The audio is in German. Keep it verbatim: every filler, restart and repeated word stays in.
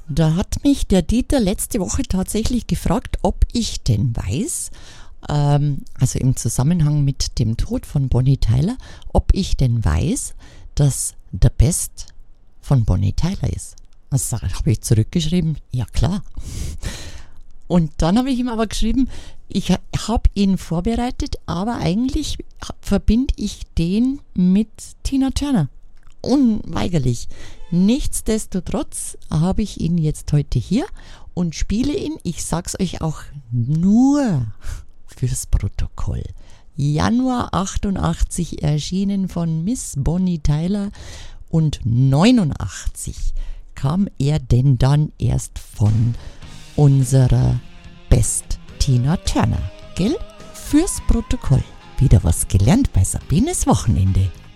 Da hat mich der Dieter letzte Woche tatsächlich gefragt, ob ich denn weiß, ähm, also im Zusammenhang mit dem Tod von Bonnie Tyler, ob ich denn weiß, dass The Best von Bonnie Tyler ist. Also habe ich zurückgeschrieben, ja klar. Und dann habe ich ihm aber geschrieben, ich habe ihn vorbereitet, aber eigentlich verbinde ich den mit Tina Turner. Unweigerlich. Nichtsdestotrotz habe ich ihn jetzt heute hier und spiele ihn, ich sag's euch auch nur fürs Protokoll. Januar achtundachtzig erschienen von Miss Bonnie Tyler und neunundachtzig kam er denn dann erst von unserer Best Tina Turner. Gell? Fürs Protokoll. Wieder was gelernt bei Sabines Wochenende.